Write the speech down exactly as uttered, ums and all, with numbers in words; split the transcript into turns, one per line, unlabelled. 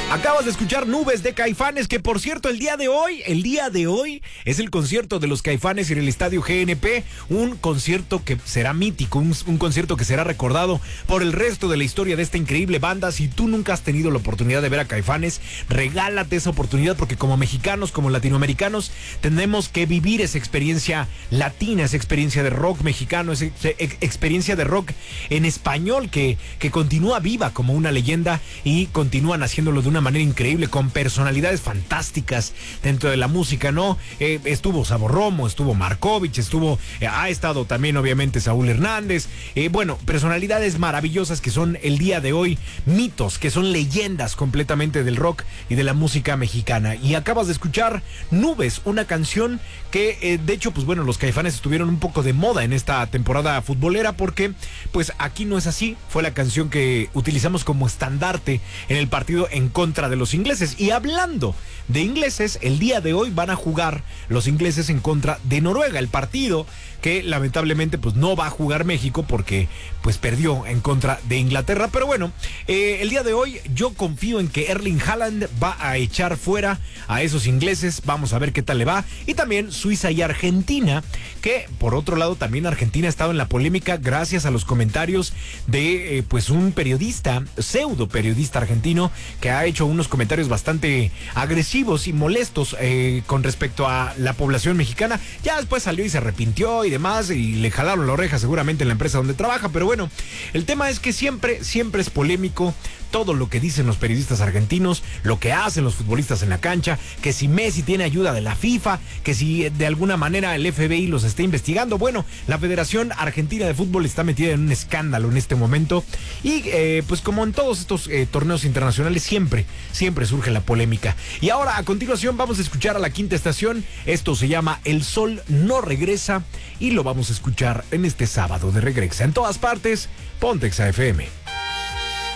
Acabas de escuchar Nubes de Caifanes, que por cierto el día de hoy, el día de hoy es el concierto de los Caifanes en el Estadio G N P, un concierto que será mítico, un, un concierto que será recordado por el resto de la historia de esta increíble banda. Si tú nunca has tenido la oportunidad de ver a Caifanes, regálate esa oportunidad, porque como mexicanos, como latinoamericanos, tenemos que vivir esa experiencia latina, esa experiencia de rock mexicano, esa ex- experiencia de rock en español que, que continúa viva como una leyenda y continúan haciéndolo de una manera increíble, con personalidades fantásticas dentro de la música, ¿no? Eh, estuvo Sabor Romo, estuvo Markovich, estuvo, eh, ha estado también obviamente Saúl Hernández, eh, bueno, personalidades maravillosas que son el día de hoy mitos, que son leyendas completamente del rock y de la música mexicana. Y acabas de escuchar Nubes, una canción que eh, de hecho, pues bueno, los Caifanes estuvieron un poco de moda en esta temporada futbolera, porque pues aquí no es así, fue la canción que utilizamos como estandarte en el partido en contra de los ingleses. Y hablando de ingleses, el día de hoy van a jugar los ingleses en contra de Noruega, el partido que lamentablemente pues no va a jugar México porque pues perdió en contra de Inglaterra. Pero bueno, eh, el día de hoy yo confío en que Erling Haaland va a echar fuera a esos ingleses. Vamos a ver qué tal le va. Y también Suiza y Argentina, que por otro lado también Argentina ha estado en la polémica gracias a los comentarios de eh, pues un periodista, pseudo periodista argentino, que ha hecho unos comentarios bastante agresivos y molestos eh, con respecto a la población mexicana. Ya después salió y se arrepintió y demás, y le jalaron la oreja seguramente en la empresa donde trabaja. Pero bueno, el tema es que siempre, siempre es polémico todo lo que dicen los periodistas argentinos, lo que hacen los futbolistas en la cancha, que si Messi tiene ayuda de la FIFA, que si de alguna manera el F B I los está investigando. Bueno, la Federación Argentina de Fútbol está metida en un escándalo en este momento y eh, pues como en todos estos eh, torneos internacionales siempre, siempre surge la polémica. Y ahora a continuación vamos a escuchar a La Quinta Estación. Esto se llama El Sol No Regresa y lo vamos a escuchar en este sábado de Regresa. En todas partes, Ponte Exa F M.